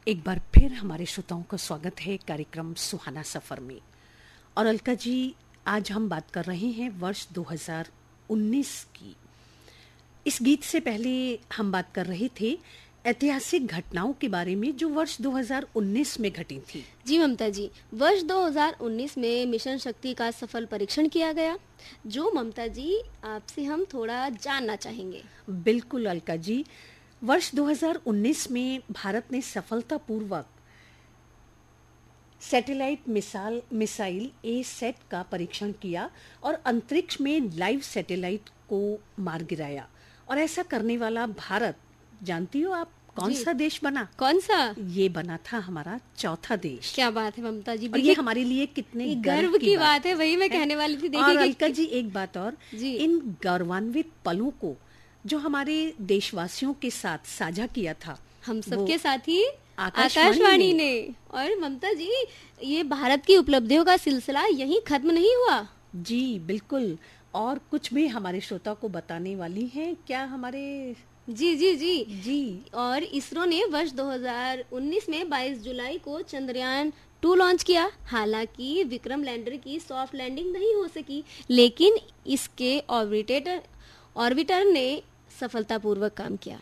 एक बार फिर हमारे श्रोताओं का स्वागत है कार्यक्रम सुहाना सफर में। और अलका जी, आज हम बात कर रहे हैं वर्ष 2019 की। इस गीत से पहले हम बात कर रहे थे ऐतिहासिक घटनाओं के बारे में जो वर्ष 2019 में घटी थी। जी ममता जी, वर्ष 2019 में मिशन शक्ति का सफल परीक्षण किया गया, जो ममता जी आपसे हम थोड़ा जानना चाहेंगे। बिल्कुल अलका जी, वर्ष 2019 में भारत ने सफलतापूर्वक सैटेलाइट मिसाइल ए-सेट का परीक्षण किया और अंतरिक्ष में लाइव सैटेलाइट को मार गिराया। और ऐसा करने वाला भारत, जानती हो आप कौन सा देश बना? कौन सा? ये बना था हमारा चौथा देश। क्या बात है ममता जी, और ये हमारे लिए कितने गर्व की बात है। वही मैं कहने वाली थी। और अलका जी, एक बात और, इन गौरवान्वित पलों को जो हमारे देशवासियों के साथ साझा किया था, हम सबके साथ ही आकाशवाणी ने। और ममता जी, ये भारत की उपलब्धियों का सिलसिला यहीं खत्म नहीं हुआ। जी बिल्कुल, और कुछ भी हमारे श्रोता को बताने वाली हैं क्या हमारे। जी। और इसरो ने वर्ष 2019 में 22 जुलाई को चंद्रयान 2 लॉन्च किया। हालांकि विक्रम लैंडर की सॉफ्ट लैंडिंग नहीं हो सकी, लेकिन इसके ऑर्बिटर ने सफलतापूर्वक काम किया।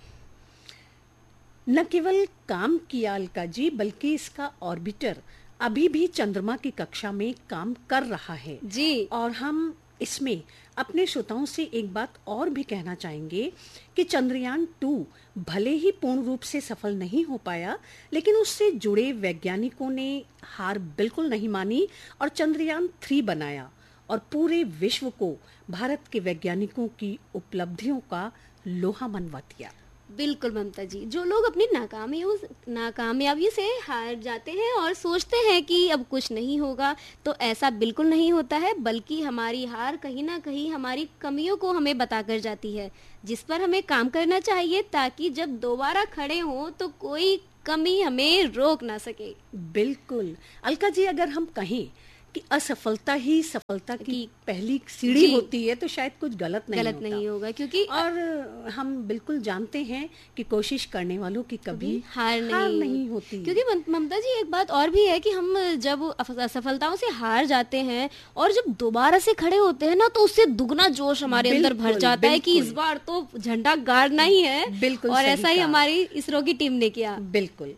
न केवल काम किया अलका जी, बल्कि इसका ऑर्बिटर अभी भी चंद्रमा की कक्षा में काम कर रहा है। जी। और हम इसमें अपने श्रोताओं से एक बात और भी कहना चाहेंगे कि चंद्रयान 2 भले ही पूर्ण रूप से सफल नहीं हो पाया, लेकिन उससे जुड़े वैज्ञानिकों ने हार बिल्कुल नहीं मानी और चंद्रयान 3 बनाया और पूरे विश्व को भारत के वैज्ञानिकों की उपलब्धियों का लोहा मनवा दिया। बिल्कुल ममता जी, जो लोग अपनी नाकामयाबी से हार जाते हैं और सोचते हैं कि अब कुछ नहीं होगा, तो ऐसा बिल्कुल नहीं होता है, बल्कि हमारी हार कहीं ना कहीं हमारी कमियों को हमें बताकर जाती है, जिस पर हमें काम करना चाहिए, ताकि जब दोबारा खड़े हों तो कोई कमी हमें रोक ना सके। बिल्कुल अलका जी, अगर हम कहें कि असफलता ही सफलता की पहली सीढ़ी होती है, तो शायद कुछ गलत नहीं होगा, क्योंकि और हम बिल्कुल जानते हैं कि कोशिश करने वालों की कभी हार नहीं होती। क्योंकि ममता जी, एक बात और भी है कि हम जब असफलताओं से हार जाते हैं और जब दोबारा से खड़े होते हैं ना, तो उससे दुगना जोश हमारे अंदर भर जाता है कि इस बार तो झंडा गाड़ना ही है। बिल्कुल, और ऐसा ही हमारी इसरो की टीम ने किया। बिल्कुल,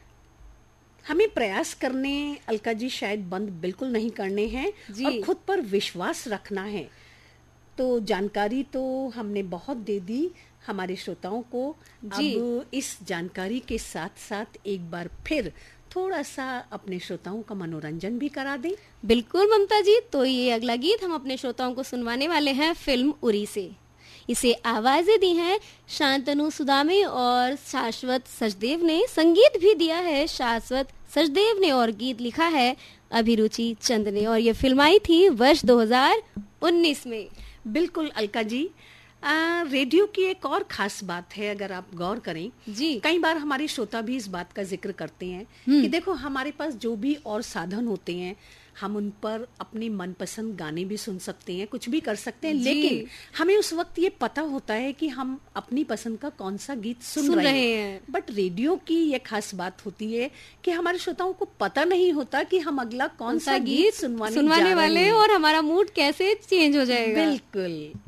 हमें प्रयास करने अलका जी शायद बंद बिल्कुल नहीं करने हैं और खुद पर विश्वास रखना है। तो जानकारी तो हमने बहुत दे दी हमारे श्रोताओं को। अब इस जानकारी के साथ साथ एक बार फिर थोड़ा सा अपने श्रोताओं का मनोरंजन भी करा दें। बिल्कुल ममता जी, तो ये अगला गीत हम अपने श्रोताओं को सुनवाने वाले हैं फिल्म उरी से। इसे आवाजें दी हैं शांतनु सुदामे और शाश्वत सचदेव ने। संगीत भी दिया है शाश्वत सचदेव ने और गीत लिखा है अभिरुचि चंद ने। और ये फिल्म आई थी वर्ष 2019 में। बिल्कुल अलका जी, रेडियो की एक और खास बात है, अगर आप गौर करें जी, कई बार हमारे श्रोता भी इस बात का जिक्र करते हैं कि देखो, हमारे पास जो भी और साधन होते हैं, हम उन पर अपने मनपसंद गाने भी सुन सकते हैं, कुछ भी कर सकते हैं, लेकिन हमें उस वक्त ये पता होता है कि हम अपनी पसंद का कौन सा गीत सुन रहे हैं। बट रेडियो की ये खास बात होती है कि हमारे श्रोताओं को पता नहीं होता कि हम अगला कौन सा गीत सुनवाने वाले हैं और हमारा मूड कैसे चेंज हो जाएगा। बिल्कुल।